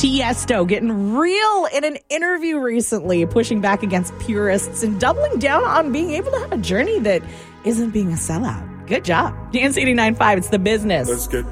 Tiesto getting real in an interview recently, pushing back against purists and doubling down on being able to have a journey that isn't being a sellout. Good job. Dance 89.5, it's The Business. Let's get